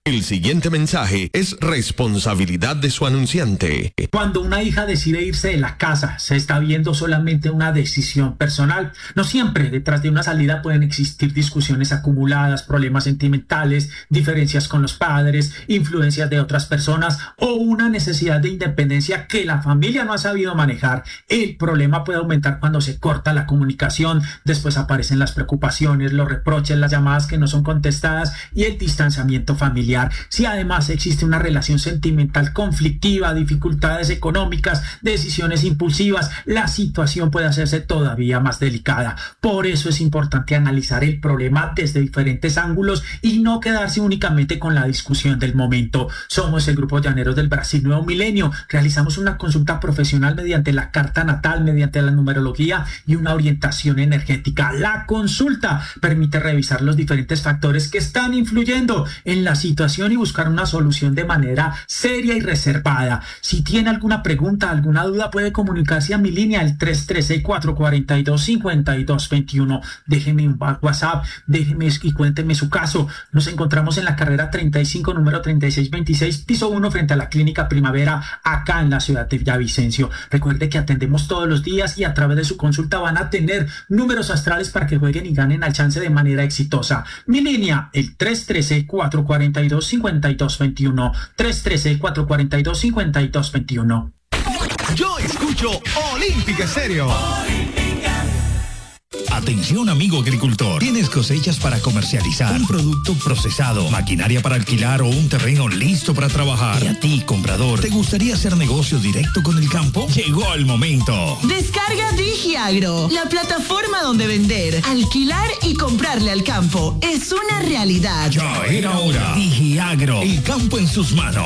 El siguiente mensaje es responsabilidad de su anunciante. Cuando una hija decide irse de la casa, se está viendo solamente una decisión personal. No siempre detrás de una salida pueden existir discusiones acumuladas, problemas sentimentales, diferencias con los padres, influencias de otras personas o una necesidad de independencia que la familia no ha sabido manejar. El problema puede aumentar cuando se corta la comunicación, después aparecen las preocupaciones, los reproches, las llamadas que no son contestadas y el distanciamiento familiar. Si además existe una relación sentimental conflictiva, dificultades económicas, decisiones impulsivas, la situación puede hacerse todavía más delicada. Por eso es importante analizar el problema desde diferentes ángulos y no quedarse únicamente con la discusión del momento. Somos el Grupo Llaneros del Brasil Nuevo Milenio. Realizamos una consulta profesional mediante la carta natal, mediante la numerología y una orientación energética. La consulta permite revisar los diferentes factores que están influyendo en la situación y buscar una solución de manera seria y reservada. Si tiene alguna pregunta, alguna duda, puede comunicarse a mi línea, el 313-442-5221. Déjeme un WhatsApp, déjeme y cuénteme su caso. Nos encontramos en la carrera 35, número 3626, piso 1, frente a la Clínica Primavera, acá en la ciudad de Villavicencio. Recuerde que atendemos todos los días y a través de su consulta van a tener números astrales para que jueguen y ganen al chance de manera exitosa. Mi línea, el 313-442-5221, 313-442-5221. Yo escucho Olímpica Estéreo. Atención, amigo agricultor. ¿Tienes cosechas para comercializar, un producto procesado, maquinaria para alquilar o un terreno listo para trabajar? ¿Y a ti, comprador, te gustaría hacer negocio directo con el campo? Llegó el momento. Descarga Digiagro, la plataforma donde vender, alquilar y comprarle al campo. Es una realidad. Ya era hora. Digiagro, el campo en sus manos.